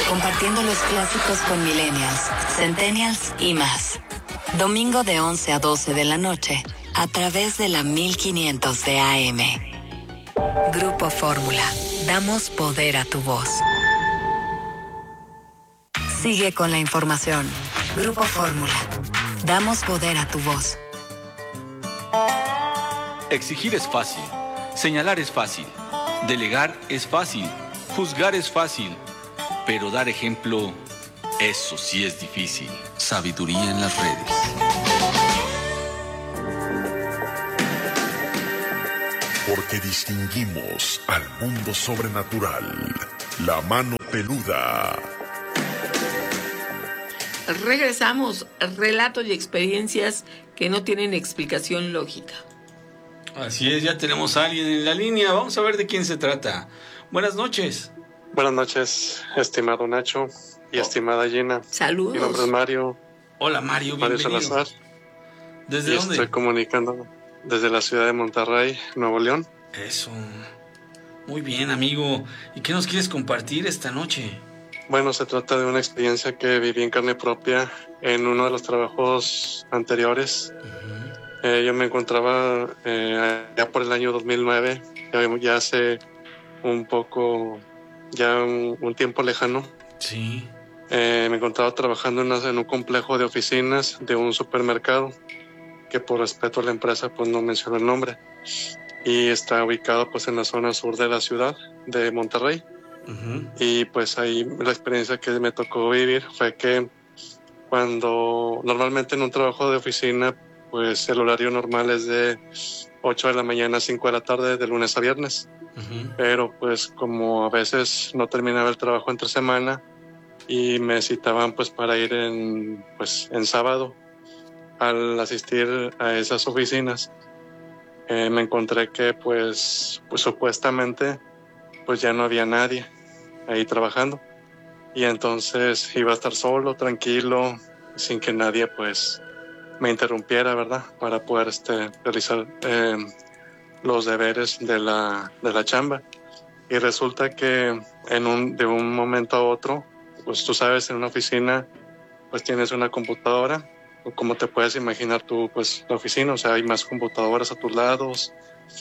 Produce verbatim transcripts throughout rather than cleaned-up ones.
compartiendo los clásicos con millennials, centennials y más. Domingo de once a doce de la noche, a través de la mil quinientos de A M. Grupo Fórmula. Damos poder a tu voz. Sigue con la información. Grupo Fórmula. Damos poder a tu voz. Exigir es fácil. Señalar es fácil. Delegar es fácil. Juzgar es fácil. Pero dar ejemplo, eso sí es difícil. Sabiduría en las redes. Porque distinguimos al mundo sobrenatural. La mano peluda. Regresamos. Relatos y experiencias que no tienen explicación lógica. Así es, ya tenemos a alguien en la línea. Vamos a ver de quién se trata. Buenas noches. Buenas noches, estimado Nacho y oh. estimada Gina. Saludos. Mi nombre es Mario. Hola Mario, Mario bienvenido. Salazar. ¿Desde y dónde? Estoy comunicando desde la ciudad de Monterrey, Nuevo León. Eso. Muy bien, amigo. ¿Y qué nos quieres compartir esta noche? Bueno, se trata de una experiencia que viví en carne propia en uno de los trabajos anteriores. Uh-huh. Eh, yo me encontraba eh, ya por el año dos mil nueve, ya, ya hace un poco, ya un, un tiempo lejano. Sí. Eh, me encontraba trabajando en, una, en un complejo de oficinas de un supermercado, que por respeto a la empresa pues no menciono el nombre. Y está ubicado pues en la zona sur de la ciudad de Monterrey. Uh-huh. Y pues ahí la experiencia que me tocó vivir fue que cuando normalmente en un trabajo de oficina pues el horario normal es de ocho de la mañana a cinco de la tarde de lunes a viernes. Uh-huh. Pero pues como a veces no terminaba el trabajo entre semana y me citaban pues para ir en pues en sábado al asistir a esas oficinas, eh, me encontré que pues, pues supuestamente pues ya no había nadie ahí trabajando y entonces iba a estar solo, tranquilo, sin que nadie pues me interrumpiera, ¿verdad? Para poder este, realizar eh, los deberes de la, de la chamba. Y resulta que en un, de un momento a otro, pues tú sabes, en una oficina pues tienes una computadora, como te puedes imaginar tú, pues la oficina, o sea, hay más computadoras a tus lados.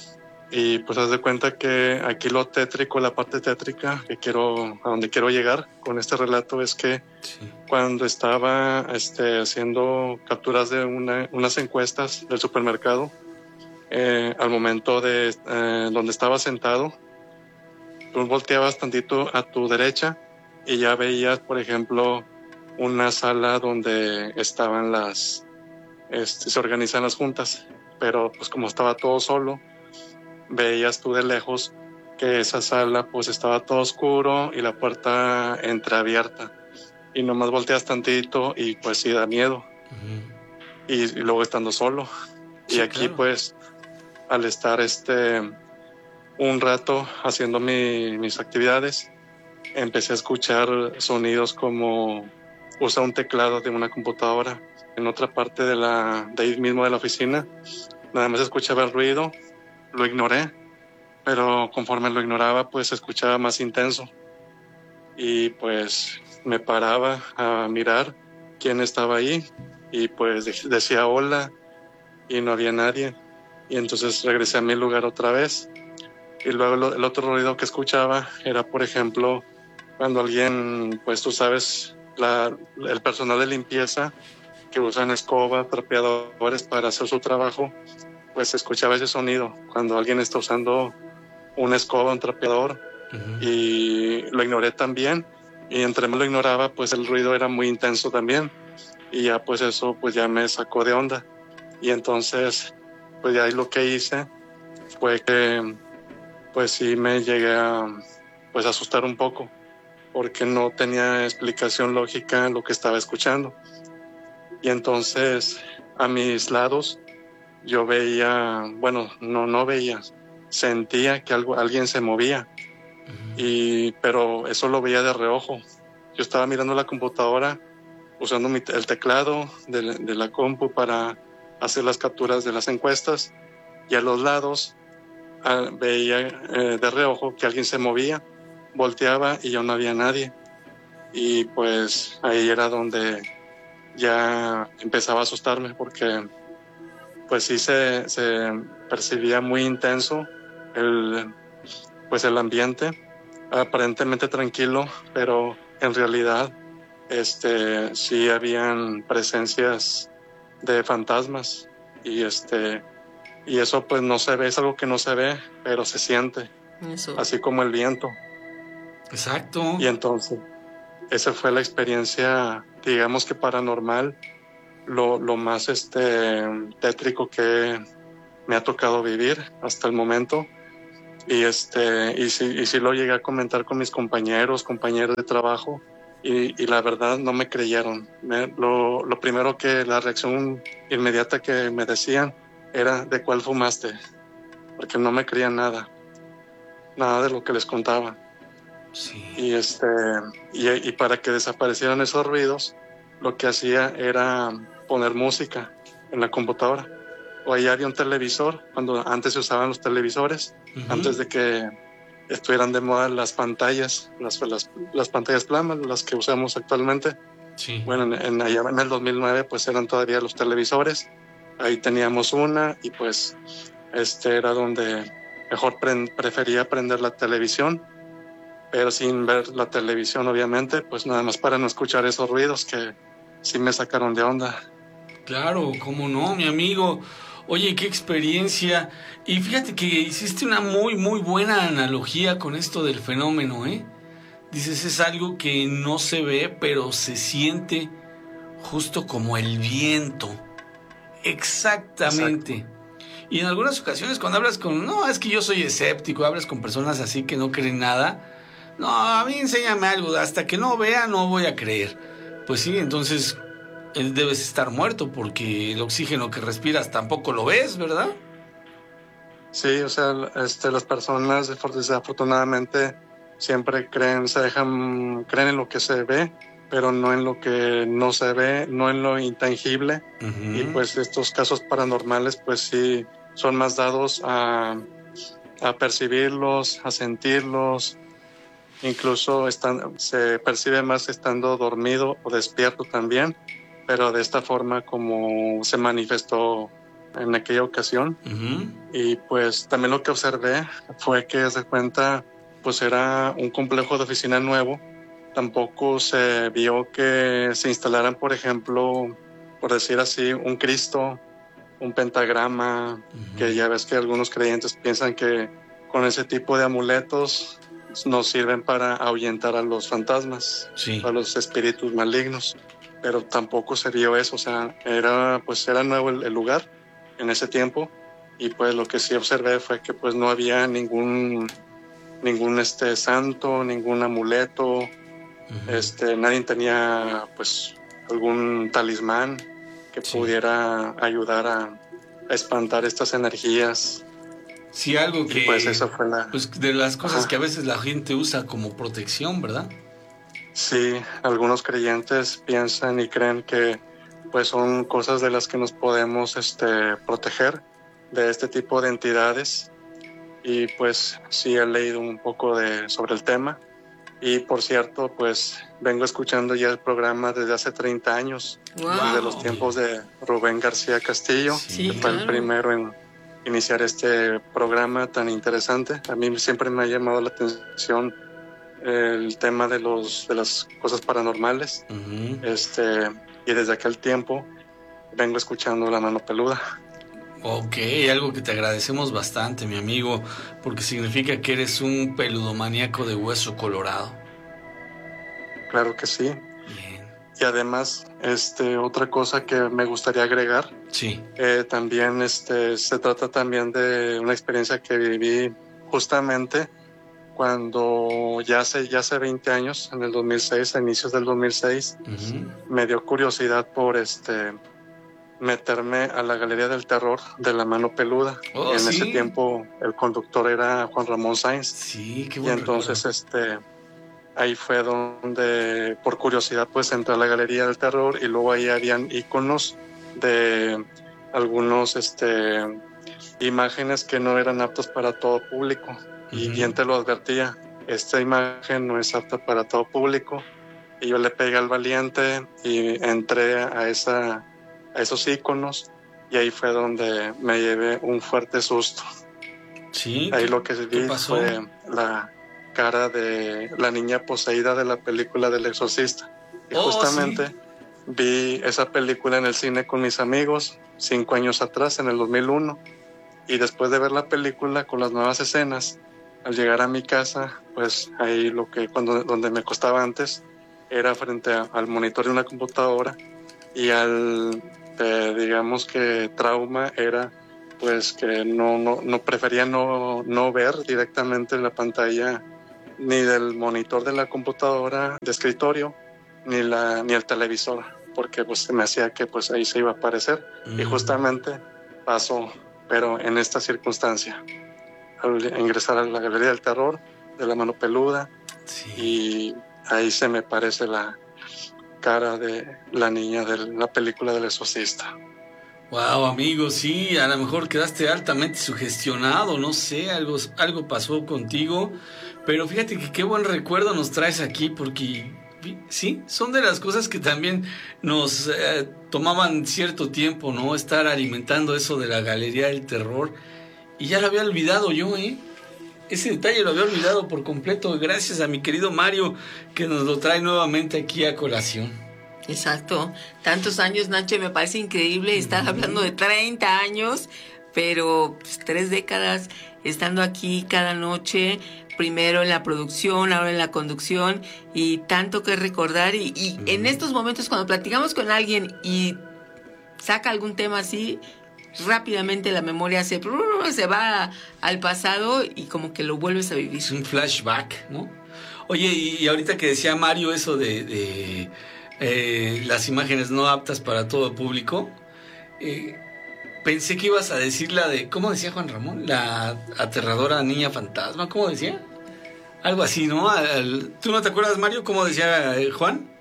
Y pues haz de cuenta que aquí lo tétrico, la parte tétrica que quiero, a donde quiero llegar con este relato es que sí. Cuando estaba este, haciendo capturas de una, unas encuestas del supermercado, eh, al momento de eh, donde estaba sentado, tú volteabas tantito a tu derecha y ya veías, por ejemplo, una sala donde estaban las, este, se organizan las juntas, pero pues como estaba todo solo, veías tú de lejos que esa sala pues estaba todo oscuro y la puerta entreabierta y nomás volteas tantito y pues sí da miedo. Uh-huh. y, y luego estando solo sí, y aquí claro. Pues al estar este un rato haciendo mi, mis actividades empecé a escuchar sonidos como usa un teclado de una computadora en otra parte de la de ahí mismo de la oficina. Nada más escuchaba el ruido. Lo ignoré, pero conforme lo ignoraba, pues se escuchaba más intenso. Y pues me paraba a mirar quién estaba ahí y pues de- decía hola y no había nadie. Y entonces regresé a mi lugar otra vez. Y luego lo, el otro ruido que escuchaba era, por ejemplo, cuando alguien, pues tú sabes, la, el personal de limpieza que usan escoba, trapeadores para hacer su trabajo, pues escuchaba ese sonido cuando alguien está usando una escoba, un trapeador. Uh-huh. Y lo ignoré también y entre más lo ignoraba pues el ruido era muy intenso también y ya pues eso pues ya me sacó de onda y entonces pues ya ahí lo que hice fue que pues sí me llegué a pues asustar un poco porque no tenía explicación lógica en lo que estaba escuchando y entonces a mis lados yo veía, bueno, no, no veía, sentía que algo, alguien se movía, uh-huh. y, pero eso lo veía de reojo. Yo estaba mirando la computadora, usando mi, el teclado de, de la compu para hacer las capturas de las encuestas, y a los lados ah, veía eh, de reojo que alguien se movía, volteaba y ya no había nadie. y pues ahí era donde ya empezaba a asustarme, porque pues sí se, se percibía muy intenso el, pues el ambiente, aparentemente tranquilo, pero en realidad este, sí habían presencias de fantasmas, y este y eso pues no se ve, es algo que no se ve, pero se siente, Eso. así como el viento. Exacto. Y entonces esa fue la experiencia, digamos que paranormal, lo, lo más este tétrico que me ha tocado vivir hasta el momento. Y este y sí, y sí lo llegué a comentar con mis compañeros, compañeros de trabajo, y, y la verdad no me creyeron. Me, lo, lo primero que, la reacción inmediata que me decían era: ¿de cuál fumaste? Porque no me creían nada, nada de lo que les contaba. Sí. Y este y, y para que desaparecieran esos ruidos, lo que hacía era poner música en la computadora. O ahí había un televisor, cuando antes se usaban los televisores, uh-huh. antes de que estuvieran de moda las pantallas, las, las, las pantallas planas, las que usamos actualmente. Sí. Bueno, en, en, allá en el dos mil nueve pues eran todavía los televisores. Ahí teníamos una, y pues este era donde mejor pre- prefería prender la televisión, pero sin ver la televisión, obviamente, pues nada más para no escuchar esos ruidos que sí me sacaron de onda. Claro, cómo no, mi amigo. Oye, qué experiencia. Y fíjate que hiciste una muy, muy buena analogía con esto del fenómeno, ¿eh? Dices, es algo que no se ve, pero se siente justo como el viento. Exactamente. Exacto. Y en algunas ocasiones cuando hablas con... No, es que yo soy escéptico, hablas con personas así que no creen nada. No, a mí enséñame algo, hasta que no vea no voy a creer. Pues sí, entonces debes estar muerto, porque el oxígeno que respiras tampoco lo ves, ¿verdad? Sí, o sea, este, las personas desafortunadamente siempre creen, se dejan, creen en lo que se ve, pero no en lo que no se ve, no en lo intangible. Uh-huh. Y pues estos casos paranormales pues sí son más dados a, a percibirlos, a sentirlos. Incluso están, se percibe más estando dormido o despierto también, pero de esta forma como se manifestó en aquella ocasión. Uh-huh. Y pues también lo que observé fue que se cuenta, pues era un complejo de oficina nuevo. Tampoco se vio que se instalaran, por ejemplo, por decir así, un Cristo, un pentagrama, uh-huh. que ya ves que algunos creyentes piensan que con ese tipo de amuletos nos sirven para ahuyentar a los fantasmas, sí. a los espíritus malignos, pero tampoco se vio eso. O sea, era pues era nuevo el, el lugar en ese tiempo, y pues lo que sí observé fue que pues no había ningún ningún este santo, ningún amuleto, uh-huh. este nadie tenía pues algún talismán que sí. pudiera ayudar a, a espantar estas energías. Sí, algo que, pues eso fue la... pues de las cosas Ajá. que a veces la gente usa como protección, ¿verdad? Sí, algunos creyentes piensan y creen que pues son cosas de las que nos podemos este, proteger de este tipo de entidades. Y pues sí he leído un poco de, sobre el tema. Y por cierto, pues vengo escuchando ya el programa desde hace treinta años, wow. desde los tiempos de Rubén García Castillo, sí, que fue claro. el primero en iniciar este programa tan interesante. A mí siempre me ha llamado la atención el tema de los de las cosas paranormales. Uh-huh. Este, y desde aquel tiempo vengo escuchando La Mano Peluda. Ok, algo que te agradecemos bastante, mi amigo, porque significa que eres un peludomaníaco de hueso colorado. Claro que sí. Bien. Y además, este, otra cosa que me gustaría agregar, sí. eh, también este, se trata también de una experiencia que viví justamente cuando ya hace, ya hace veinte años, en el dos mil seis, a inicios del dos mil seis, uh-huh. me dio curiosidad por este meterme a la Galería del Terror de La Mano Peluda. Oh, en ¿sí? ese tiempo el conductor era Juan Ramón Sáenz. Sí, qué buen Y entonces recuerdo. este ahí fue donde por curiosidad pues entré a la Galería del Terror, y luego ahí habían iconos de algunos este imágenes que no eran aptas para todo público. Uh-huh. Y bien te lo advertía, esta imagen no es apta para todo público. y yo le pegué al valiente y entré a, esa, a esos íconos, y ahí fue donde me llevé un fuerte susto. Sí. Ahí lo que vi fue la cara de la niña poseída de la película del Exorcista. Y oh, justamente sí. vi esa película en el cine con mis amigos cinco años atrás, en el dos mil uno, y después de ver la película con las nuevas escenas, al llegar a mi casa, pues ahí lo que cuando donde me costaba antes era frente a, al monitor de una computadora, y al eh, digamos que trauma era pues que no no no prefería no no ver directamente la pantalla ni del monitor de la computadora de escritorio ni la ni el televisor, porque pues se me hacía que pues ahí se iba a aparecer. Mm. Y justamente pasó, pero en esta circunstancia, al ingresar a la Galería del Terror de La Mano Peluda, sí. Y ahí se me parece la cara de la niña de la película del Exorcista. Wow, amigo, sí, a lo mejor quedaste altamente sugestionado, no sé, algo, algo pasó contigo, pero fíjate que qué buen recuerdo nos traes aquí, porque sí, son de las cosas que también nos eh, tomaban cierto tiempo, ¿no? Estar alimentando eso de la Galería del Terror, y ya lo había olvidado yo, ¿eh? Ese detalle lo había olvidado por completo, gracias a mi querido Mario, que nos lo trae nuevamente aquí a colación. Exacto, tantos años, Nacho, me parece increíble estar uh-huh. hablando de treinta años, pero pues, tres décadas estando aquí cada noche, primero en la producción, ahora en la conducción, y tanto que recordar, y, y uh-huh. en estos momentos cuando platicamos con alguien y saca algún tema así, rápidamente la memoria se, se va al pasado y como que lo vuelves a vivir. Es un flashback, ¿no? Oye, y, y ahorita que decía Mario eso de... de... Eh, las imágenes no aptas para todo público, eh, pensé que ibas a decir la de, ¿cómo decía Juan Ramón? La aterradora niña fantasma, ¿cómo decía? Algo así, ¿no? Al, ¿tú no te acuerdas, Mario, cómo decía eh, Juan?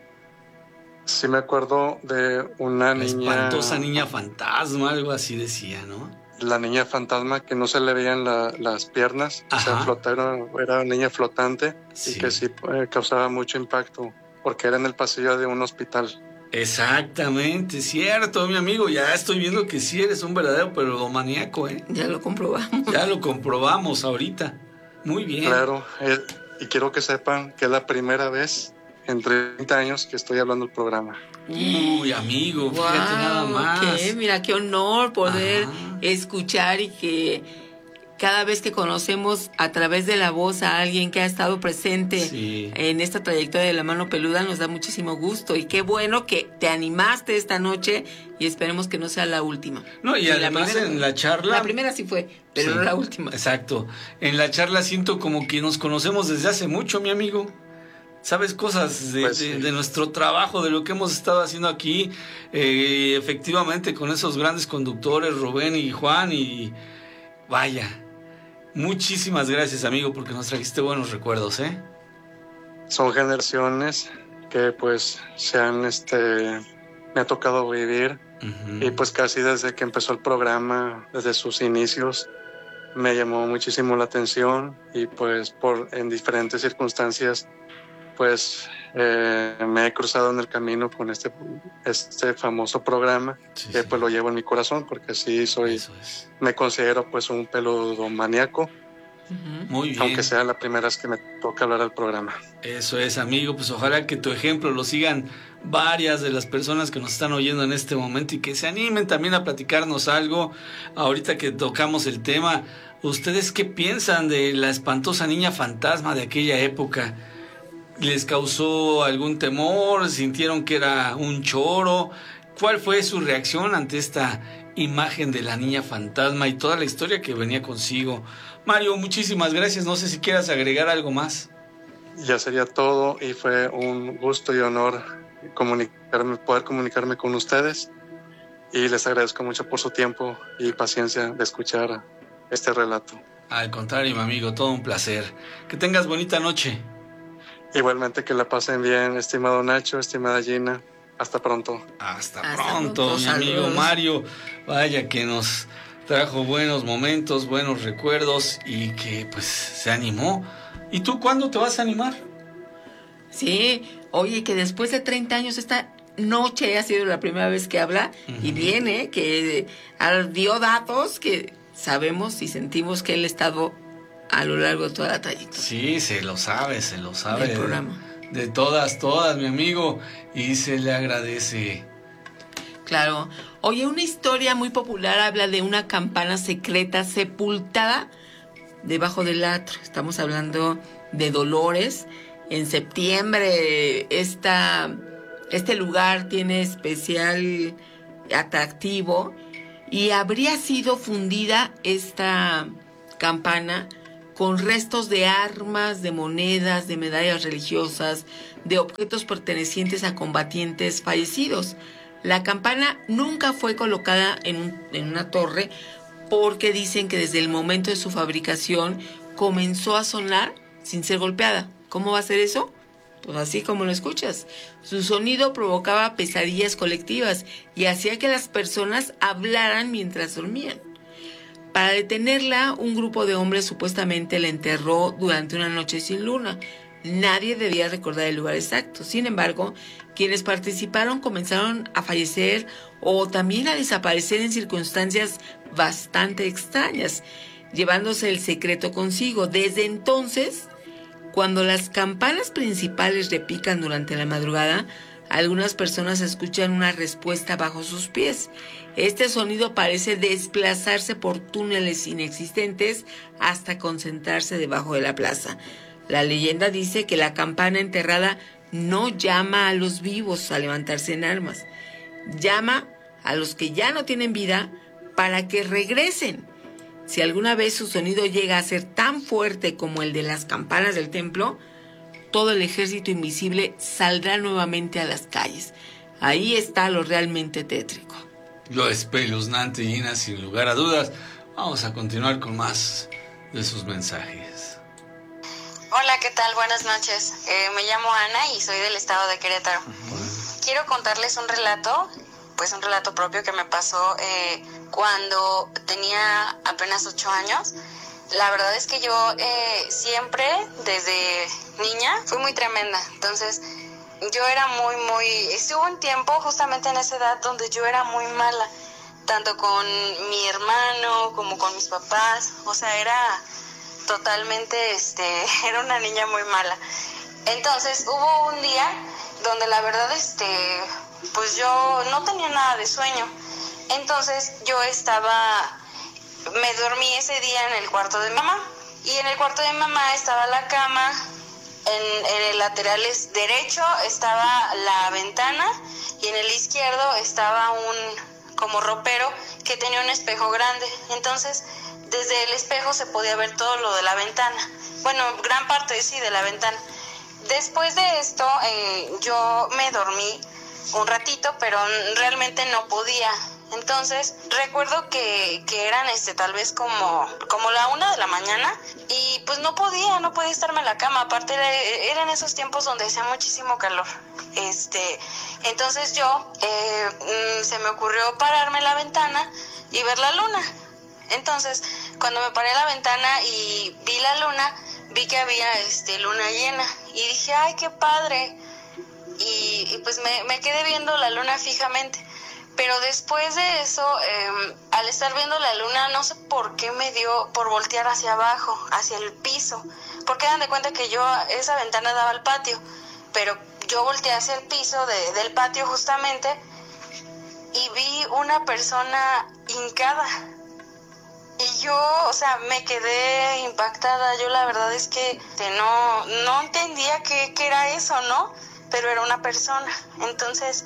Sí me acuerdo de una la niña... espantosa niña fantasma, algo así decía, ¿no? La niña fantasma que no se le veían la, las piernas, o sea, flotara, era una niña flotante, sí. Y que sí eh, causaba mucho impacto, porque era en el pasillo de un hospital. Exactamente, cierto, mi amigo. Ya estoy viendo que sí eres un verdadero perodomaníaco, ¿eh? Ya lo comprobamos. Ya lo comprobamos ahorita. Muy bien. Claro, eh, y quiero que sepan que es la primera vez en treinta años que estoy hablando del programa. Uy, amigo, wow, fíjate nada más. Okay, mira, qué honor poder Ajá. escuchar y que... cada vez que conocemos a través de la voz a alguien que ha estado presente sí. en esta trayectoria de La Mano Peluda, nos da muchísimo gusto. Y qué bueno que te animaste esta noche y esperemos que no sea la última. No, y, y además la primera, en la charla... La primera sí fue, pero sí, no la última. Exacto. En la charla siento como que nos conocemos desde hace mucho, mi amigo. Sabes cosas de, pues sí. de, de nuestro trabajo, de lo que hemos estado haciendo aquí, eh, efectivamente con esos grandes conductores, Rubén y Juan, y vaya... Muchísimas gracias, amigo, porque nos trajiste buenos recuerdos, ¿eh? Son generaciones que, pues, se han, este, me ha tocado vivir. Uh-huh. Y, pues, casi desde que empezó el programa, desde sus inicios, me llamó muchísimo la atención. Y, pues, por en diferentes circunstancias, pues, eh, me he cruzado en el camino con este, este famoso programa, sí, que sí. pues lo llevo en mi corazón, porque sí soy, es. me considero pues un peludomaníaco, uh-huh. Muy bien. Aunque sea la primera vez que me toca hablar al programa. Eso es, amigo, pues ojalá que tu ejemplo lo sigan varias de las personas que nos están oyendo en este momento y que se animen también a platicarnos algo, ahorita que tocamos el tema. ¿Ustedes qué piensan de la espantosa niña fantasma de aquella época? ¿Les causó algún temor? ¿Sintieron que era un choro? ¿Cuál fue su reacción ante esta imagen de la niña fantasma y toda la historia que venía consigo? Mario, muchísimas gracias. No sé si quieras agregar algo más. Ya sería todo y fue un gusto y honor comunicarme, poder comunicarme con ustedes, y les agradezco mucho por su tiempo y paciencia de escuchar este relato. Al contrario, mi amigo, todo un placer. Que tengas bonita noche. Igualmente, que la pasen bien, estimado Nacho, estimada Gina. Hasta pronto. Hasta, Hasta pronto, pronto, mi amigo saludos. Mario. Vaya que nos trajo buenos momentos, buenos recuerdos y que pues se animó. ¿Y tú cuándo te vas a animar? Sí, Oye, que después de treinta años esta noche ha sido la primera vez que habla, uh-huh. y viene, que dio datos que sabemos y sentimos que él ha estado a lo largo de toda la trayectoria. Sí, se lo sabe, se lo sabe. El programa. De, de todas, todas, mi amigo, y se le agradece. Claro. Oye, una historia muy popular habla de una campana secreta sepultada debajo del atrio. Estamos hablando de Dolores. En septiembre esta, este lugar tiene especial atractivo y habría sido fundida esta campana con restos de armas, de monedas, de medallas religiosas, de objetos pertenecientes a combatientes fallecidos. La campana nunca fue colocada en, un, en una torre porque dicen que desde el momento de su fabricación comenzó a sonar sin ser golpeada. ¿Cómo va a ser eso? Pues así como lo escuchas. Su sonido provocaba pesadillas colectivas y hacía que las personas hablaran mientras dormían. Para detenerla, un grupo de hombres supuestamente la enterró durante una noche sin luna. Nadie debía recordar el lugar exacto. Sin embargo, quienes participaron comenzaron a fallecer o también a desaparecer en circunstancias bastante extrañas, llevándose el secreto consigo. Desde entonces, cuando las campanas principales repican durante la madrugada, algunas personas escuchan una respuesta bajo sus pies. Este sonido parece desplazarse por túneles inexistentes hasta concentrarse debajo de la plaza. La leyenda dice que la campana enterrada no llama a los vivos a levantarse en armas. Llama a los que ya no tienen vida para que regresen. Si alguna vez su sonido llega a ser tan fuerte como el de las campanas del templo, todo el ejército invisible saldrá nuevamente a las calles. Ahí está lo realmente tétrico. Lo espeluznante, Gina, sin lugar a dudas. Vamos a continuar con más de sus mensajes. Hola, ¿qué tal? Buenas noches. Eh, me llamo Ana y soy del estado de Querétaro. Uh-huh. Quiero contarles un relato, pues un relato propio que me pasó eh, cuando tenía apenas ocho años. La verdad es que yo eh, siempre, desde niña, fui muy tremenda. Entonces, yo era muy, muy... Estuvo un tiempo justamente en esa edad donde yo era muy mala, tanto con mi hermano como con mis papás. O sea, era totalmente, este, era una niña muy mala. Entonces, hubo un día donde la verdad, este, pues yo no tenía nada de sueño. Entonces, yo estaba... Me dormí ese día en el cuarto de mi mamá. Y en el cuarto de mi mamá estaba la cama, en, en el lateral derecho estaba la ventana y en el izquierdo estaba un como ropero que tenía un espejo grande. Entonces, desde el espejo se podía ver todo lo de la ventana. Bueno, gran parte sí de la ventana. Después de esto, eh, yo me dormí un ratito, pero realmente no podía. Entonces, recuerdo que, que eran este tal vez como, como la una de la mañana y pues no podía, no podía estarme en la cama. Aparte, era, eran esos tiempos donde hacía muchísimo calor. Este, entonces yo, eh, se me ocurrió pararme en la ventana y ver la luna. Entonces, cuando me paré en la ventana y vi la luna, vi que había este, luna llena y dije, ¡ay, qué padre! Y, y pues me, me quedé viendo la luna fijamente. Pero después de eso, eh, al estar viendo la luna, no sé por qué me dio por voltear hacia abajo, hacia el piso. Porque dan de cuenta que yo, esa ventana daba al patio, pero yo volteé hacia el piso de, del patio justamente y vi una persona hincada. Y yo, o sea, me quedé impactada. Yo la verdad es que no, no entendía qué, qué era eso, ¿no? Pero era una persona. Entonces,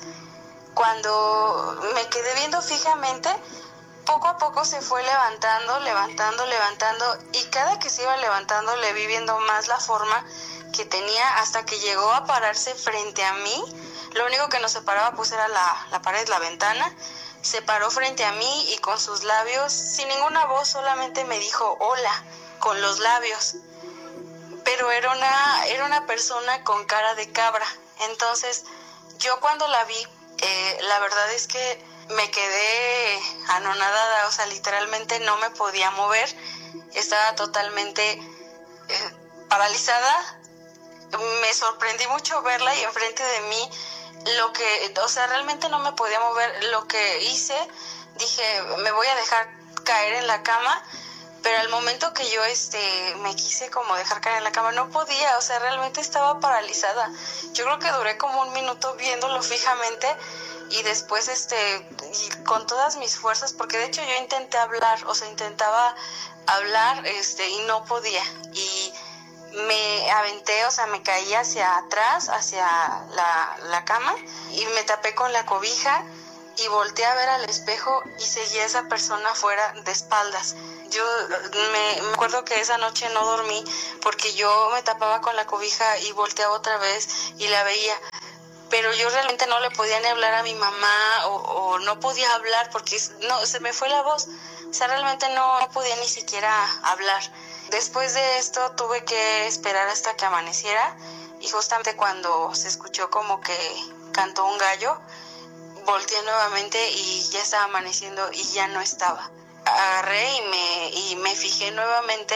cuando me quedé viendo fijamente, poco a poco se fue levantando, levantando, levantando, y cada que se iba levantando le vi viendo más la forma que tenía hasta que llegó a pararse frente a mí. Lo único que nos separaba pues era la, la pared, la ventana. Se paró frente a mí y con sus labios, sin ninguna voz, solamente me dijo hola, con los labios. Pero era una, era una persona con cara de cabra. Entonces, yo cuando la vi, Eh, la verdad es que me quedé anonadada, o sea, literalmente no me podía mover, estaba totalmente eh, paralizada, me sorprendí mucho verla y enfrente de mí, lo que, o sea, realmente no me podía mover. Lo que hice, dije, me voy a dejar caer en la cama, pero al momento que yo este me quise como dejar caer en la cama, no podía, o sea, realmente estaba paralizada. Yo creo que duré como un minuto viéndolo fijamente y después este y con todas mis fuerzas, porque de hecho yo intenté hablar, o sea, intentaba hablar este y no podía, y me aventé, o sea, me caí hacia atrás, hacia la, la cama, y me tapé con la cobija y volteé a ver al espejo y seguía esa persona afuera de espaldas. Yo me, me acuerdo que esa noche no dormí porque yo me tapaba con la cobija y volteaba otra vez y la veía, pero yo realmente no le podía ni hablar a mi mamá, o, o no podía hablar porque no, se me fue la voz, o sea, realmente no, no podía ni siquiera hablar. Después de esto tuve que esperar hasta que amaneciera, y justamente cuando se escuchó como que cantó un gallo, volteé nuevamente y ya estaba amaneciendo y ya no estaba. Agarré y me, y me fijé nuevamente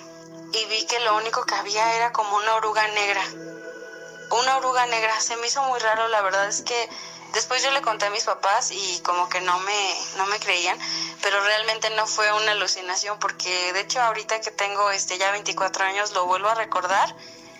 y vi que lo único que había era como una oruga negra. Una oruga negra, se me hizo muy raro, la verdad es que después yo le conté a mis papás y como que no me, no me creían, pero realmente no fue una alucinación, porque de hecho ahorita que tengo este ya veinticuatro años lo vuelvo a recordar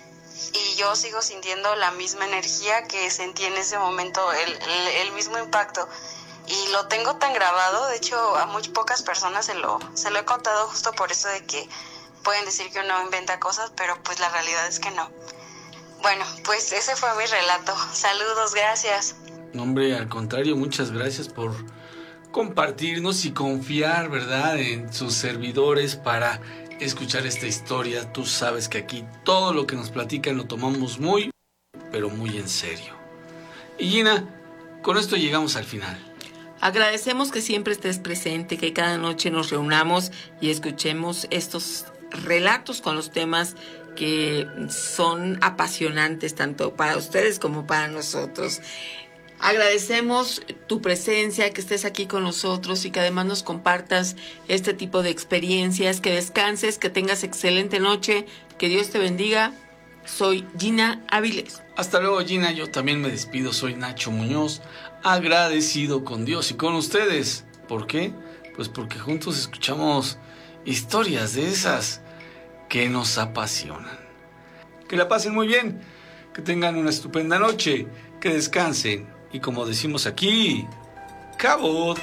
y yo sigo sintiendo la misma energía que sentí en ese momento, el, el, el mismo impacto. Y lo tengo tan grabado, de hecho a muy pocas personas se lo, se lo he contado justo por eso de que pueden decir que uno inventa cosas, pero pues la realidad es que no. Bueno, pues ese fue mi relato. Saludos, gracias. No, hombre, al contrario, muchas gracias por compartirnos y confiar, ¿verdad?, en sus servidores para escuchar esta historia. Tú sabes que aquí todo lo que nos platican lo tomamos muy, pero muy en serio. Y Gina, con esto llegamos al final. Agradecemos que siempre estés presente, que cada noche nos reunamos y escuchemos estos relatos con los temas que son apasionantes tanto para ustedes como para nosotros. Agradecemos tu presencia, que estés aquí con nosotros y que además nos compartas este tipo de experiencias, que descanses, que tengas excelente noche, que Dios te bendiga. Soy Gina Áviles. Hasta luego, Gina. Yo también me despido. Soy Nacho Muñoz, agradecido con Dios y con ustedes. ¿Por qué? Pues porque juntos escuchamos historias de esas que nos apasionan. Que la pasen muy bien, que tengan una estupenda noche, que descansen y, como decimos aquí, ¡cabot!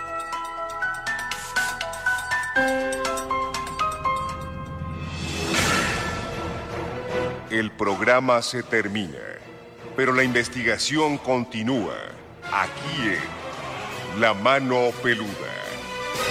El programa se termina, pero la investigación continúa aquí en La Mano Peluda.